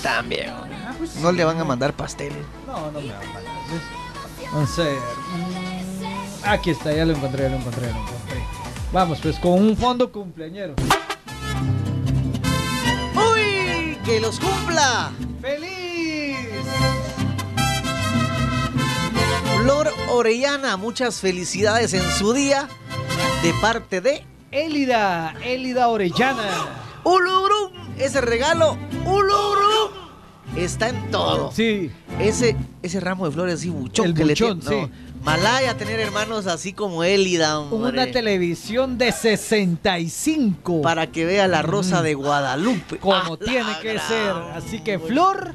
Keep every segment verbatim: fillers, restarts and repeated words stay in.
También. Ah, pues No sí. le van a mandar pasteles. No, no me van a mandar. ¿Ves? Vamos a ver. Mm, Aquí está, ya lo encontré, ya lo encontré, ya lo encontré. Vamos, pues con un fondo cumpleañero. ¡Uy! ¡Que los cumpla! ¡Feliz! Flor Orellana, muchas felicidades en su día de parte de Élida, Élida Orellana. Ulubrum. Ese regalo, Ulubrum, está en todo. Sí, Ese, ese ramo de flores así, buchón El que buchón, le tiene. sí. Malaya tener hermanos así como Élida, hombre. una televisión de sesenta y cinco. Para que vea la Rosa de Guadalupe. Como Ah, tiene la que gran- ser. Así que, Flor,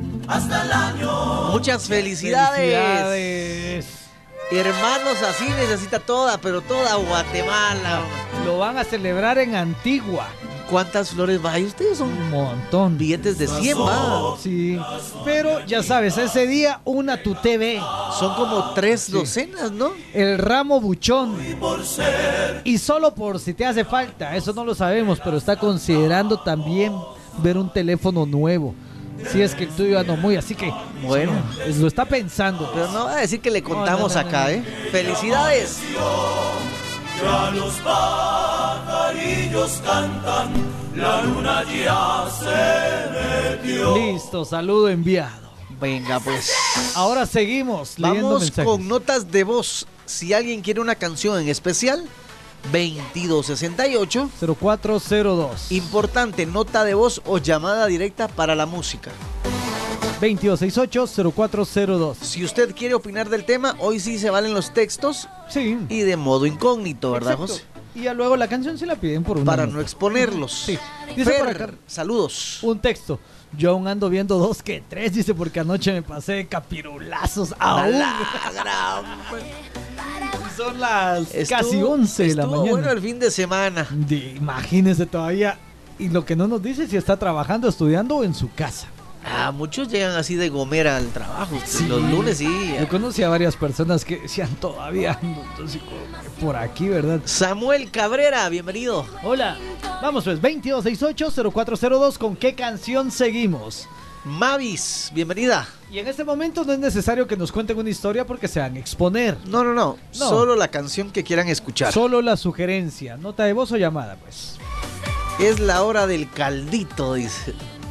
Muchas felicidades. felicidades. Hermanos, así necesita toda, pero toda Guatemala. Lo van a celebrar en Antigua. ¿Cuántas flores va? ¿Y ustedes son Un montón. billetes de cien, va? Sí, pero ya sabes, ese día una tu T V, Son como tres docenas, ¿no? el ramo buchón. Y solo por si te hace falta, eso no lo sabemos, pero está considerando también ver un teléfono nuevo. Si es que el tuyo anda muy, así que Bueno. es- lo está pensando. Pero no va a decir que le contamos No, no, no, acá, no. ¿eh? ¡Felicidades! Ya los pajarillos cantan, la luna ya se metió. Listo, saludo enviado. Venga, pues. Ahora seguimos leyendo Vamos mensajes. con notas de voz. Si alguien quiere una canción en especial, veintidós sesenta y ocho. cero cuatro cero dos. Importante, nota de voz o llamada directa para la música. veintidós sesenta y ocho cero cuatro cero dos. Si usted quiere opinar del tema, hoy sí se valen los textos Sí. y de modo incógnito, ¿verdad, Exacto. José? Y ya luego la canción se la piden por una Para nota. no exponerlos. Sí. Dice Fer, por acá saludos. un texto. Yo aún ando viendo dos que tres, dice, porque anoche me pasé de capirulazos A aún. la gran- Son las Estuvo- casi once de la estuvo mañana. bueno el fin de semana. Di- Imagínese todavía. Y lo que no nos dice si está trabajando, estudiando o en su casa. Ah, muchos llegan así de gomera al trabajo. Los lunes sí. Yo conocí a varias personas que decían todavía ando, entonces, como que por aquí, ¿verdad? Samuel Cabrera, bienvenido. Hola, vamos pues, veintidós sesenta y ocho cero cuatro cero dos, ¿con qué canción seguimos? Mavis, bienvenida. Y en este momento no es necesario que nos cuenten una historia porque se van a exponer. No, no, no, No. Solo la canción que quieran escuchar. Solo la sugerencia, nota de voz o llamada, pues. Es la hora del caldito, dice.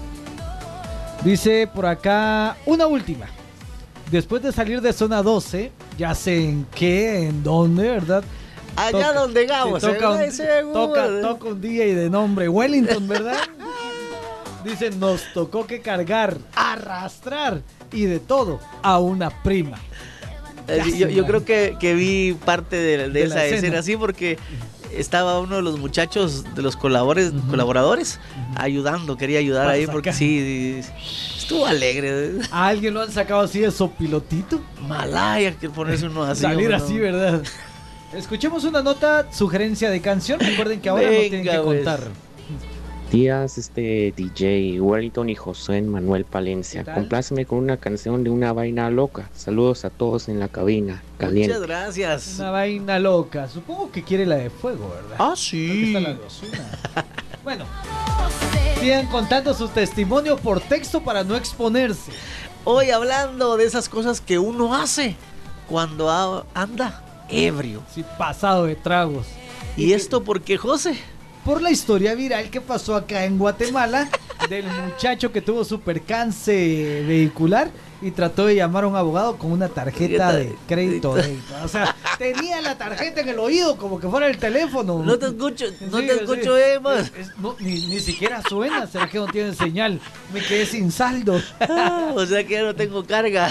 Dice por acá, una última. Después de salir de zona doce, ya sé en qué, en dónde, ¿verdad? Allá donde Gabo, sí, toca, un, ¿verdad? Seguro. toca, toca un D J de nombre Wellington, ¿verdad? Dice, nos tocó que cargar, arrastrar y de todo a una prima. Eh, Ya yo, se yo va. creo que, que vi parte de, de De la esa escena. escena así porque estaba uno de los muchachos, de los colaboradores, Ujú. colaboradores ayudando, quería ayudar Para ahí porque sacar. sí, estuvo alegre. ¿A alguien lo han sacado así de sopilotito? Malaya que ponerse uno así. Salir hombre, así, ¿no? ¿verdad? Escuchemos una nota, sugerencia de canción. Recuerden que ahora no tienen Venga, que pues. contar. Días, este D J Wellington y José Manuel Palencia. ¿Qué tal? Compláceme con una canción de Una Vaina Loca. Saludos a todos en la cabina. Caliente. Muchas gracias. Una vaina loca. Supongo que quiere la de fuego, ¿verdad? Ah, Creo que sí. está la de Ozuna. Bueno, sigan contando su testimonio por texto para no exponerse. Hoy hablando de esas cosas que uno hace cuando a- anda ebrio. Sí, pasado de tragos. ¿Y esto por qué, José? Por la historia viral que pasó acá en Guatemala del muchacho que tuvo su percance vehicular y trató de llamar a un abogado con una tarjeta de crédito. débito. O sea, tenía la tarjeta en el oído como que fuera el teléfono. No te escucho, no Sí, te sí. escucho, Emma. Es- es- no, ni, ni siquiera suena, será que no tiene señal. Me quedé sin saldo. Ah, o sea que ya no tengo carga.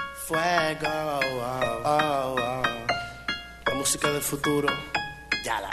Fuego, oh, oh, oh. La música del futuro. Ya la